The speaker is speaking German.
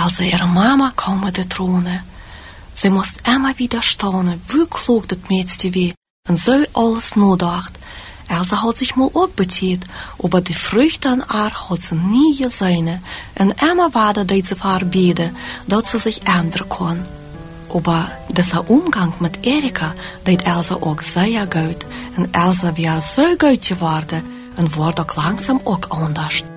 Als ihre Mama kwam met de tronen. Ze moest immer wieder staunen, wie klug dat Mädchen war und so alles nadacht. Elsa hat sich mal auch betätigt, aber die Früchte an haar hat sie nie gesehen und immer wieder deed ze verbeten, dat ze sich ändern kann. Aber dieser Umgang mit Erika deed Elsa auch sehr gut und Elsa war so gut geworden und wurde auch langsam auch anders.